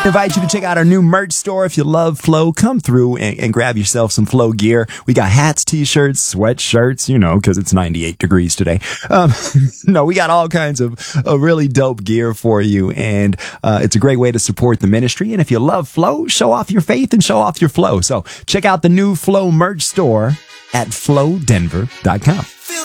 Invite you to check out our new merch store. If you love Flow, come through and grab yourself some Flow gear. We got hats, t-shirts, sweatshirts, because it's 98 degrees today. No, we got all kinds of really dope gear for you. And it's a great way to support the ministry. And if you love Flow, show off your faith and show off your flow. So check out the new Flow merch store at flowdenver.com.